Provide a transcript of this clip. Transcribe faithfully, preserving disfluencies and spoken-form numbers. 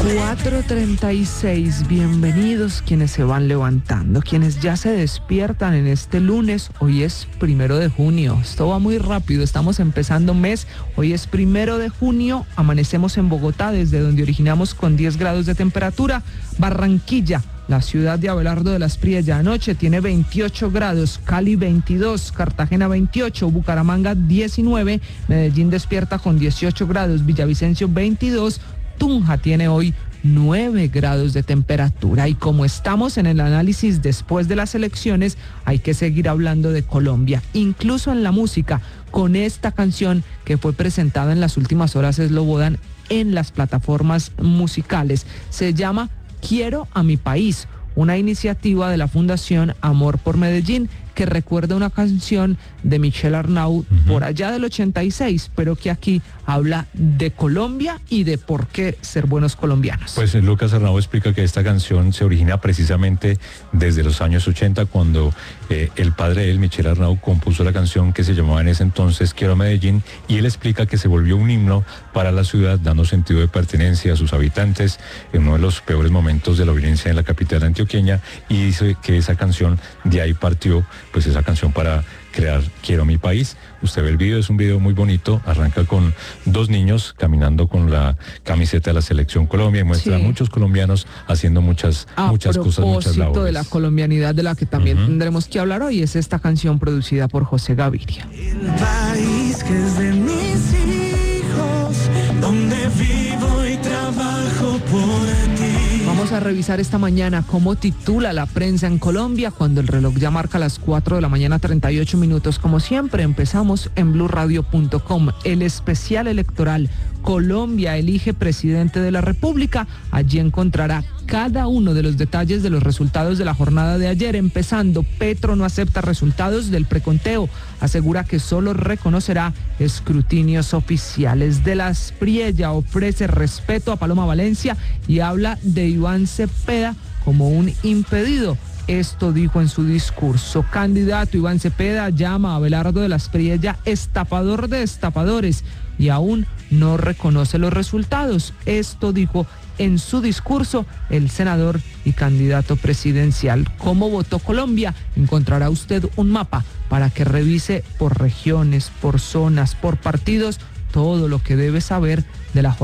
cuatro treinta y seis, bienvenidos quienes se van levantando, quienes ya se despiertan en este lunes. Hoy es primero de junio, esto va muy rápido, estamos empezando mes, hoy es primero de junio, amanecemos en Bogotá, desde donde originamos con diez grados de temperatura. Barranquilla, la ciudad de Abelardo de la Espriella, ya anoche tiene veintiocho grados, Cali veintidós, Cartagena veintiocho, Bucaramanga diecinueve, Medellín despierta con dieciocho grados, Villavicencio veintidós, Tunja tiene hoy nueve grados de temperatura. Y como estamos en el análisis después de las elecciones, hay que seguir hablando de Colombia, incluso en la música, con esta canción que fue presentada en las últimas horas Slobodan en las plataformas musicales. Se llama Quiero a mi país, una iniciativa de la Fundación Amor por Medellín, que recuerda una canción de Michel Arnaud uh-huh. por allá del ochenta y seis, pero que aquí habla de Colombia y de por qué ser buenos colombianos. Pues Lucas Arnaud explica que esta canción se origina precisamente desde los años ochenta, cuando eh, el padre de él, Michel Arnaud, compuso la canción que se llamaba en ese entonces Quiero a Medellín, y él explica que se volvió un himno para la ciudad, dando sentido de pertenencia a sus habitantes en uno de los peores momentos de la violencia en la capital antioqueña, y dice que esa canción, de ahí partió pues esa canción para crear Quiero a mi país. Usted ve el video, es un video muy bonito, arranca con dos niños caminando con la camiseta de la Selección Colombia y muestra sí. a muchos colombianos haciendo muchas, a muchas cosas, muchas labores. A propósito de la colombianidad, de la que también uh-huh. tendremos que hablar hoy, es esta canción producida por José Gaviria. El país que es de mis hijos, donde vivo y trabajo por ti. Vamos a revisar esta mañana cómo titula la prensa en Colombia cuando el reloj ya marca las cuatro de la mañana, treinta y ocho minutos. Como siempre, empezamos en blue radio punto com. El especial electoral, Colombia elige presidente de la República. Allí encontrará cada uno de los detalles de los resultados de la jornada de ayer, empezando: Petro no acepta resultados del preconteo, asegura que solo reconocerá escrutinios oficiales. De la Espriella ofrece respeto a Paloma Valencia y habla de Iván Cepeda como un impedido. Esto dijo en su discurso. Candidato Iván Cepeda llama a Abelardo de la Espriella estafador de estafadores y aún no reconoce los resultados. Esto dijo en su discurso el senador y candidato presidencial. ¿Cómo votó Colombia? Encontrará usted un mapa para que revise por regiones, por zonas, por partidos, todo lo que debe saber de la jornada.